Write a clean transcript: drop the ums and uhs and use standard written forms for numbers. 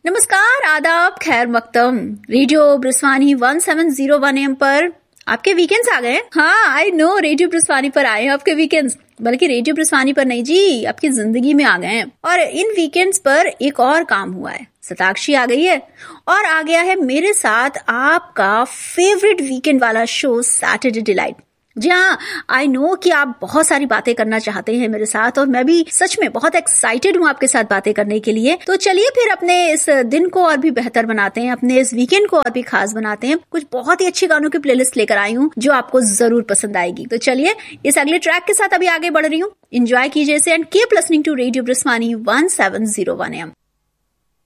नमस्कार, आदाब, खैर मकदम। रेडियो ब्रिस्वानी 1701 AM पर आपके वीकेंड्स आ गए। हाँ, आई नो, रेडियो ब्रिस्वानी पर आए हैं आपके वीकेंड्स, बल्कि रेडियो ब्रिस्वानी पर नहीं जी, आपकी जिंदगी में आ गए हैं। और इन वीकेंड्स पर एक और काम हुआ है, सताक्षी आ गई है और आ गया है मेरे साथ आपका फेवरेट वीकेंड वाला शो सैटरडे डिलाइट। जी हाँ, आई नो कि आप बहुत सारी बातें करना चाहते हैं मेरे साथ और मैं भी सच में बहुत एक्साइटेड हूँ आपके साथ बातें करने के लिए। तो चलिए फिर अपने इस दिन को और भी बेहतर बनाते हैं, अपने इस वीकेंड को और भी खास बनाते हैं। कुछ बहुत ही अच्छी गानों की प्लेलिस्ट लेकर आई हूँ जो आपको जरूर पसंद आएगी। तो चलिए इस अगले ट्रैक के साथ अभी आगे बढ़ रही हूँ। एंजॉय कीजिए इसे and keep listening to radio ब्रिस्वानी 1701 AM।